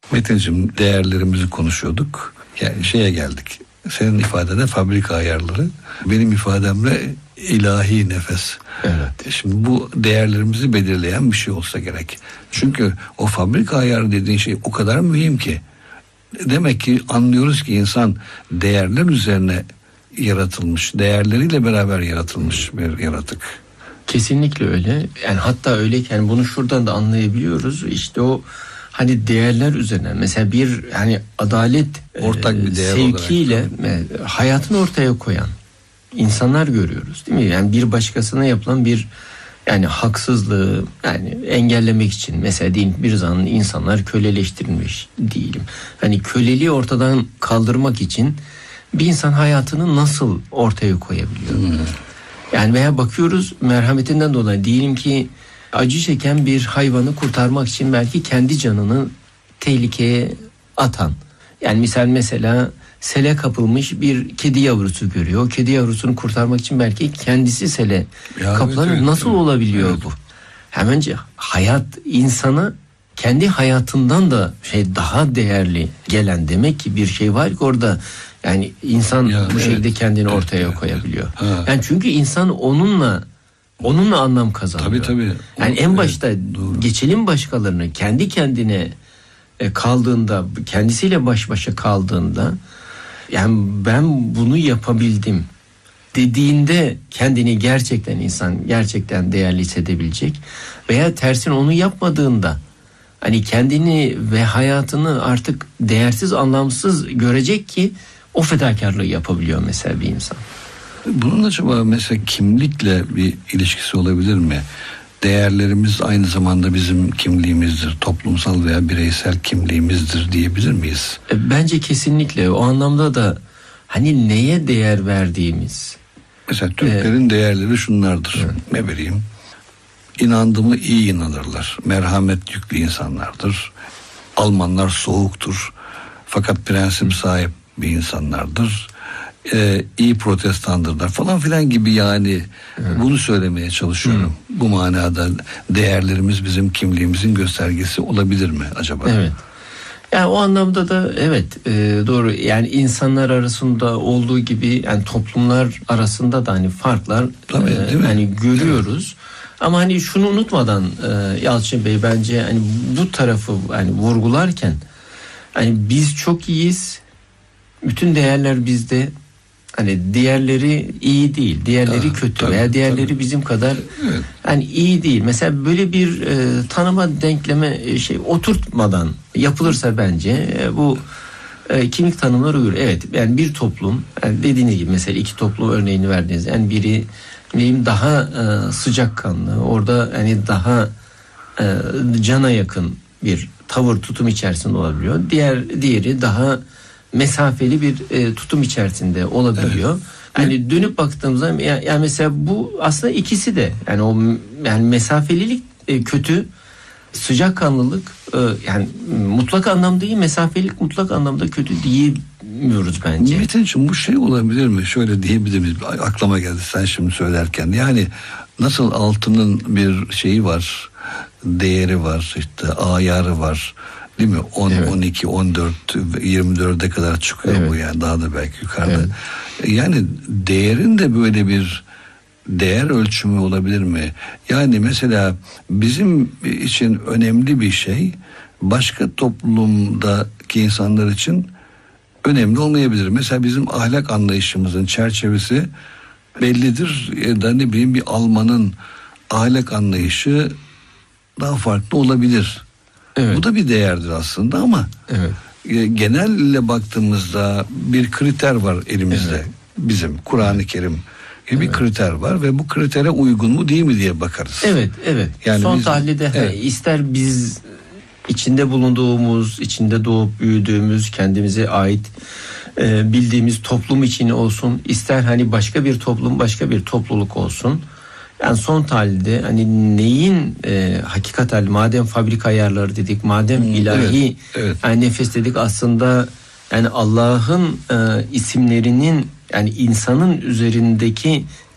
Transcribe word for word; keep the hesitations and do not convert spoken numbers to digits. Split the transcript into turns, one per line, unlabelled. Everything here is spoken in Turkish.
Metin'cim, değerlerimizi konuşuyorduk. Yani şeye geldik. Senin ifadene fabrika ayarları, benim ifademle ilahi nefes.
Evet.
Şimdi bu değerlerimizi belirleyen bir şey olsa gerek. Çünkü o fabrika ayarı dediğin şey o kadar mühim ki. Demek ki anlıyoruz ki insan değerler üzerine yaratılmış, değerleriyle beraber yaratılmış bir yaratık.
Kesinlikle öyle. Yani hatta öyleyken bunu şuradan da anlayabiliyoruz. İşte o hani değerler üzerine, mesela bir hani adalet
ortak bir değer
sevkiyle olarak hayatını ortaya koyan insanlar görüyoruz, değil mi? Yani bir başkasına yapılan bir yani haksızlığı yani engellemek için, mesela diyelim bir zaman insanlar köleleştirilmiş diyelim. Hani köleliği ortadan kaldırmak için bir insan hayatını nasıl ortaya koyabiliyor? Hmm. Yani veya bakıyoruz merhametinden dolayı diyelim ki acı çeken bir hayvanı kurtarmak için belki kendi canını tehlikeye atan. Yani misal mesela sele kapılmış bir kedi yavrusu görüyor. O kedi yavrusunu kurtarmak için belki kendisi sele ya kaplanır. Evet, evet, nasıl evet, olabiliyor evet. bu? Hemence hayat insana kendi hayatından da şey daha değerli gelen, demek ki bir şey var ki orada. Yani insan ya, bu evet, şekilde kendini evet, ortaya evet, koyabiliyor. Evet. Yani çünkü insan onunla onunla anlam kazanıyor.
Tabii tabii.
Yani en başta evet, geçelim başkalarını, kendi kendine kaldığında, kendisiyle baş başa kaldığında, yani ben bunu yapabildim dediğinde kendini gerçekten insan gerçekten değerli hissedebilecek. Veya tersine onu yapmadığında hani kendini ve hayatını artık değersiz, anlamsız görecek ki o fedakarlığı yapabiliyor mesela bir insan.
Bunun acaba mesela kimlikle bir ilişkisi olabilir mi? Değerlerimiz aynı zamanda bizim kimliğimizdir, toplumsal veya bireysel kimliğimizdir diyebilir miyiz?
Bence kesinlikle. O anlamda da hani neye değer verdiğimiz.
Mesela Türklerin ee, değerleri şunlardır. Evet. Ne vereyim? İnandığımı iyi inanırlar. Merhamet yüklü insanlardır. Almanlar soğuktur. Fakat prensip sahip bir insanlardır. Ee, iyi protestandırlar falan filan gibi, yani evet. bunu söylemeye çalışıyorum. Hı. Bu manada değerlerimiz bizim kimliğimizin göstergesi olabilir mi acaba?
Evet. Yani o anlamda da evet e, doğru. Yani insanlar arasında olduğu gibi yani toplumlar arasında da hani farklar
Tabii,
e, hani görüyoruz. Evet. Ama hani şunu unutmadan e, Yalçın Bey, bence hani bu tarafı hani vurgularken hani biz çok iyiyiz. Bütün değerler bizde. Hani diğerleri iyi değil, diğerleri tabii, kötü tabii, veya diğerleri tabii. bizim kadar evet. hani iyi değil. Mesela böyle bir e, tanıma, denkleme e, şey oturtmadan yapılırsa bence e, bu e, kimlik tanımları uyur. Evet, yani bir toplum, yani dediğiniz gibi mesela iki toplum örneğini verdiniz. Yani biri diyeyim daha e, sıcakkanlı, orada hani daha e, cana yakın bir tavır, tutum içerisinde olabiliyor. Diğer diğeri daha mesafeli bir e, tutum içerisinde olabiliyor. Evet. Yani dönüp baktığımızda yani, yani mesela bu aslında ikisi de yani o yani mesafelilik e, kötü, sıcakkanlılık e, yani mutlak anlamda iyi, mesafelilik mutlak anlamda kötü diyemiyoruz bence.
Metin'ciğim, bu şey olabilir mi? Şöyle diyebilir miyiz? Aklıma geldi sen şimdi söylerken. Yani nasıl altının bir şeyi var, değeri var, işte ayarı var. Değil mi? on, evet. on iki, on dört, yirmi dörde kadar çıkıyor evet. bu yani, daha da belki yukarıda. Evet. Yani değerin de böyle bir değer ölçümü olabilir mi? Yani mesela bizim için önemli bir şey başka toplumdaki insanlar için önemli olmayabilir. Mesela bizim ahlak anlayışımızın çerçevesi bellidir. Ya da ne bileyim, bir Almanın ahlak anlayışı daha farklı olabilir. Evet. Bu da bir değerdir aslında ama evet. genelle baktığımızda bir kriter var elimizde. Evet. Bizim Kur'an-ı Kerim gibi evet. bir kriter var ve bu kritere uygun mu değil mi diye bakarız.
Evet, evet. Yani son tahlilde evet. ister biz içinde bulunduğumuz, içinde doğup büyüdüğümüz, kendimize ait e, bildiğimiz toplum için olsun, ister hani başka bir toplum, başka bir topluluk olsun. Yani son tahlilde hani neyin e, hakikaten madem fabrika ayarları dedik, madem hmm, ilahi evet, evet. Yani nefes dedik, aslında yani Allah'ın e, isimlerinin yani insanın üzerindeki